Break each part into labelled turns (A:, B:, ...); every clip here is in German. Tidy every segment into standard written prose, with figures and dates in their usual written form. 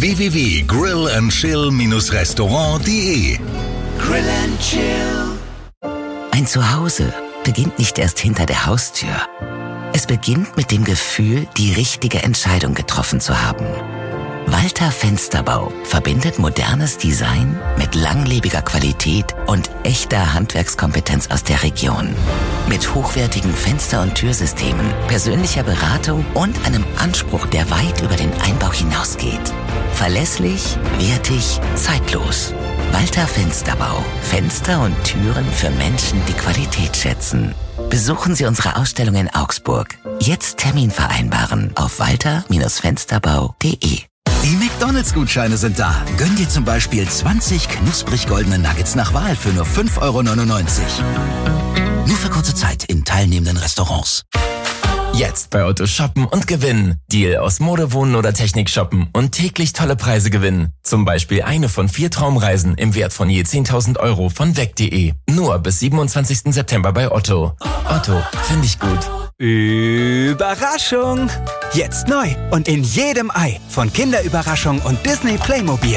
A: www.grillandchill-restaurant.de.
B: Grill and Chill.
C: Ein Zuhause beginnt nicht erst hinter der Haustür. Es beginnt mit dem Gefühl, die richtige Entscheidung getroffen zu haben. Walter Fensterbau verbindet modernes Design mit langlebiger Qualität und echter Handwerkskompetenz aus der Region. Mit hochwertigen Fenster- und Türsystemen, persönlicher Beratung und einem Anspruch, der weit über den Einbau hinausgeht. Verlässlich, wertig, zeitlos. Walter Fensterbau. Fenster und Türen für Menschen, die Qualität schätzen. Besuchen Sie unsere Ausstellung in Augsburg. Jetzt Termin vereinbaren auf walter-fensterbau.de.
D: Die McDonalds-Gutscheine sind da. Gönn dir zum Beispiel 20 knusprig goldene Nuggets nach Wahl für nur 5,99 €. Nur für kurze Zeit in teilnehmenden Restaurants.
E: Jetzt bei Otto shoppen und gewinnen. Deal aus Mode, Wohnen oder Technik shoppen und täglich tolle Preise gewinnen. Zum Beispiel eine von 4 Traumreisen im Wert von je 10.000 € von weg.de. Nur bis 27. September bei Otto. Otto, finde ich gut.
F: Überraschung! Jetzt neu und in jedem Ei von Kinderüberraschung und Disney Playmobil.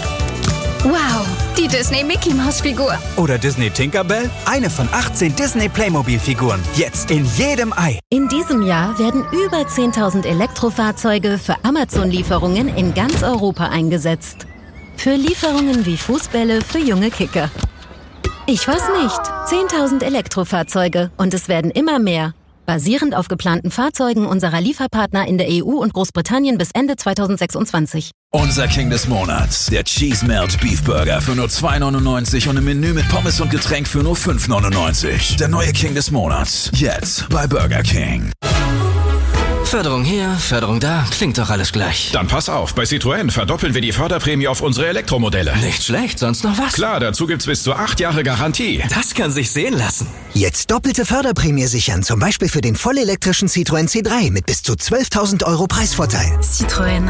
G: Wow, die Disney Mickey Maus Figur.
F: Oder Disney Tinkerbell, eine von 18 Disney Playmobil Figuren. Jetzt in jedem Ei.
H: In diesem Jahr werden über 10.000 Elektrofahrzeuge für Amazon-Lieferungen in ganz Europa eingesetzt. Für Lieferungen wie Fußbälle für junge Kicker. Ich weiß nicht. 10.000 Elektrofahrzeuge und es werden immer mehr. Basierend auf geplanten Fahrzeugen unserer Lieferpartner in der EU und Großbritannien bis Ende 2026.
I: Unser King des Monats, der Cheese Melt Beef Burger für nur 2,99 € und ein Menü mit Pommes und Getränk für nur 5,99 €. Der neue King des Monats, jetzt bei Burger King.
J: Förderung hier, Förderung da, klingt doch alles gleich.
K: Dann pass auf, bei Citroën verdoppeln wir die Förderprämie auf unsere Elektromodelle.
J: Nicht schlecht, sonst noch was?
K: Klar, dazu gibt's bis zu 8 Jahre Garantie.
J: Das kann sich sehen lassen.
L: Jetzt doppelte Förderprämie sichern, zum Beispiel für den vollelektrischen Citroën C3 mit bis zu 12.000 € Preisvorteil.
G: Citroën.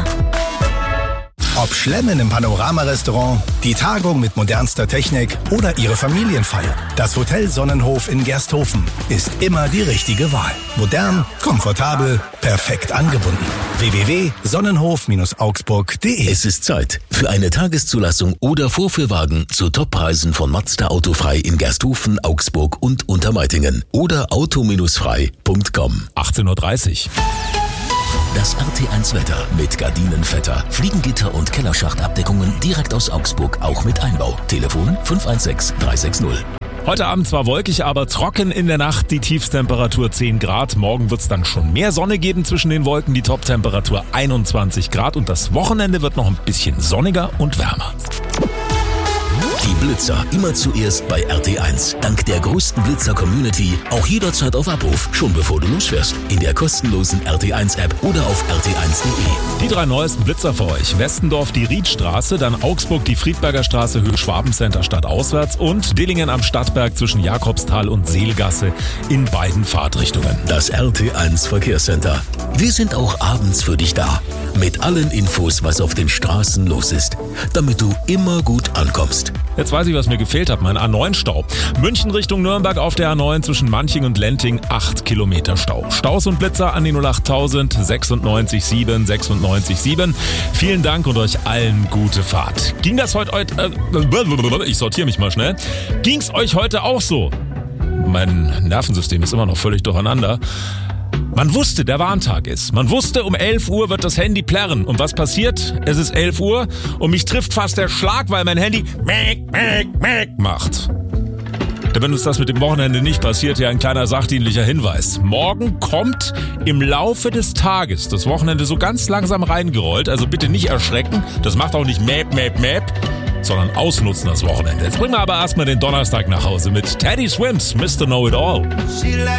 A: Ob Schlemmen im Panorama-Restaurant, die Tagung mit modernster Technik oder Ihre Familienfeier. Das Hotel Sonnenhof in Gersthofen ist immer die richtige Wahl. Modern, komfortabel, perfekt angebunden. www.sonnenhof-augsburg.de.
M: Es ist Zeit für eine Tageszulassung oder Vorführwagen zu Toppreisen von Mazda Autofrei in Gersthofen, Augsburg und Untermeitingen oder auto-frei.com.
N: 18:30 Uhr.
M: Das RT1 Wetter mit Gardinenvetter, Fliegengitter und Kellerschachtabdeckungen direkt aus Augsburg, auch mit Einbau. Telefon 516 360.
N: Heute Abend zwar wolkig, aber trocken in der Nacht, die Tiefstemperatur 10 Grad. Morgen wird es dann schon mehr Sonne geben zwischen den Wolken, die Toptemperatur 21 Grad. Und das Wochenende wird noch ein bisschen sonniger und wärmer.
M: Die Blitzer immer zuerst bei RT1. Dank der größten Blitzer-Community auch jederzeit auf Abruf, schon bevor du losfährst. In der kostenlosen RT1-App oder auf rt1.de.
N: Die 3 neuesten Blitzer für euch. Westendorf die Riedstraße, dann Augsburg die Friedberger Straße, Höhe Schwabencenter stadtauswärts und Dillingen am Stadtberg zwischen Jakobsthal und Seelgasse in beiden Fahrtrichtungen.
M: Das RT1 Verkehrscenter. Wir sind auch abends für dich da. Mit allen Infos, was auf den Straßen los ist, damit du immer gut ankommst.
N: Jetzt weiß ich, was mir gefehlt hat, mein A9-Stau. München Richtung Nürnberg auf der A9 zwischen Manching und Lenting, 8 Kilometer Stau. Staus und Blitzer an die 08000 96 7 96 7. Vielen Dank und euch allen gute Fahrt. Ging das heute, ich sortiere mich mal schnell. Ging's euch heute auch so? Mein Nervensystem ist immer noch völlig durcheinander. Man wusste, der Warntag ist. Man wusste, um 11 Uhr wird das Handy plärren. Und was passiert? Es ist 11 Uhr und mich trifft fast der Schlag, weil mein Handy macht. Wenn uns das mit dem Wochenende nicht passiert, ja ein kleiner sachdienlicher Hinweis. Morgen kommt im Laufe des Tages das Wochenende so ganz langsam reingerollt. Also bitte nicht erschrecken. Das macht auch nicht sondern ausnutzen das Wochenende. Jetzt bringen wir aber erstmal den Donnerstag nach Hause mit Teddy Swims, Mr. Know-It-All.